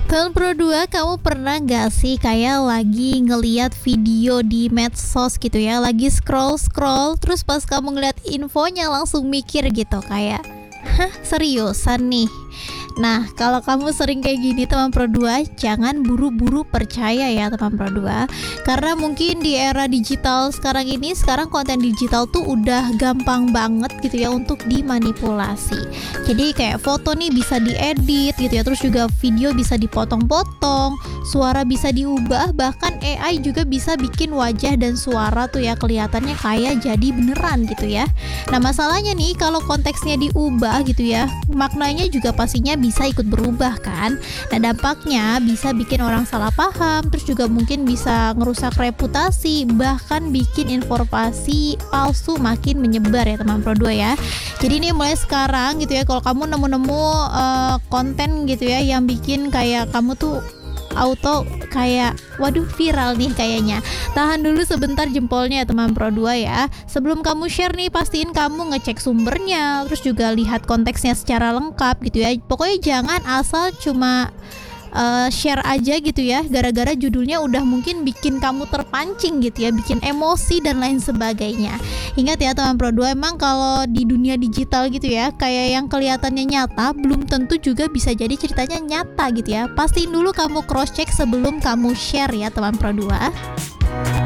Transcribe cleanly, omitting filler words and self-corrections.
Tahun Pro 2, kamu pernah gak sih kayak lagi ngeliat video di medsos gitu ya, lagi scroll-scroll, terus pas kamu ngeliat infonya langsung mikir gitu kayak, hah, seriusan nih? Nah, kalau kamu sering kayak gini teman Pro 2, jangan buru-buru percaya ya teman Pro 2. Karena mungkin di era digital sekarang ini, sekarang konten digital tuh udah gampang banget gitu ya untuk dimanipulasi. Jadi kayak foto nih bisa diedit gitu ya, terus juga video bisa dipotong-potong, suara bisa diubah, bahkan AI juga bisa bikin wajah dan suara tuh ya kelihatannya kayak jadi beneran gitu ya. Nah, masalahnya nih kalau konteksnya diubah gitu ya, maknanya juga pastinya bisa ikut berubah kan. Nah, dampaknya bisa bikin orang salah paham, terus juga mungkin bisa ngerusak reputasi, bahkan bikin informasi palsu makin menyebar ya teman Pro 2 ya. Jadi ini mulai sekarang gitu ya, kalau kamu nemu-nemu konten gitu ya yang bikin kayak kamu tuh auto kayak waduh viral nih kayaknya, tahan dulu sebentar jempolnya ya teman Pro 2 ya. Sebelum kamu share nih, pastiin kamu ngecek sumbernya, terus juga lihat konteksnya secara lengkap gitu ya. Pokoknya jangan asal cuma share aja gitu ya, gara-gara judulnya udah mungkin bikin kamu terpancing gitu ya, bikin emosi dan lain sebagainya. Ingat ya teman Pro 2, emang kalau di dunia digital gitu ya, kayak yang kelihatannya nyata belum tentu juga bisa jadi ceritanya nyata gitu ya. Pastiin dulu kamu cross check sebelum kamu share ya teman Pro 2.